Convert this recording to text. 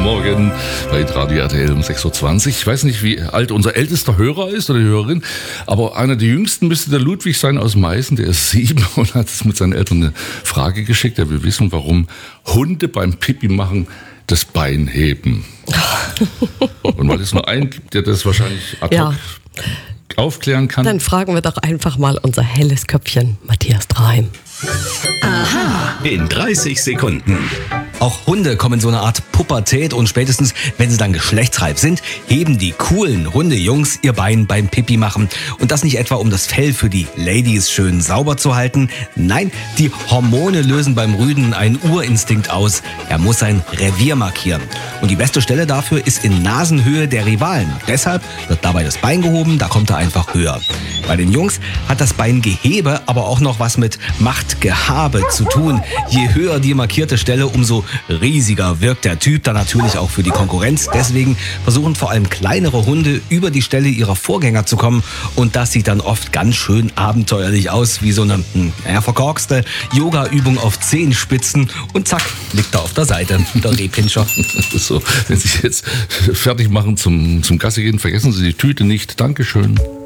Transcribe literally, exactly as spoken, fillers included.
Morgen bei Radio R T L um sechs Uhr zwanzig. Ich weiß nicht, wie alt unser ältester Hörer ist oder die Hörerin, aber einer der jüngsten müsste der Ludwig sein aus Meißen, der ist sieben und hat mit seinen Eltern eine Frage geschickt. Er will wissen, warum Hunde beim Pipi machen das Bein heben. Und weil es nur einen gibt, der das wahrscheinlich ad hoc ja. aufklären kann. Dann fragen wir doch einfach mal unser helles Köpfchen, Matthias Draheim. Aha, in dreißig Sekunden. Auch Hunde kommen in so eine Art Pubertät und spätestens, wenn sie dann geschlechtsreif sind, heben die coolen Hundejungs ihr Bein beim Pipi machen. Und das nicht etwa, um das Fell für die Ladies schön sauber zu halten. Nein, die Hormone lösen beim Rüden einen Urinstinkt aus. Er muss sein Revier markieren. Und die beste Stelle dafür ist in Nasenhöhe der Rivalen. Deshalb wird dabei das Bein gehoben, da kommt er einfach höher. Bei den Jungs hat das Beingehebe aber auch noch was mit Machtgehabe zu tun. Je höher die markierte Stelle, umso riesiger wirkt der Typ dann natürlich auch für die Konkurrenz. Deswegen versuchen vor allem kleinere Hunde über die Stelle ihrer Vorgänger zu kommen. Und das sieht dann oft ganz schön abenteuerlich aus, wie so eine ja, verkorkste Yoga-Übung auf Zehenspitzen. Und zack, liegt er auf der Seite, der Rehpinscher. So, wenn Sie jetzt fertig machen zum, zum Gassi gehen, vergessen Sie die Tüte nicht. Dankeschön.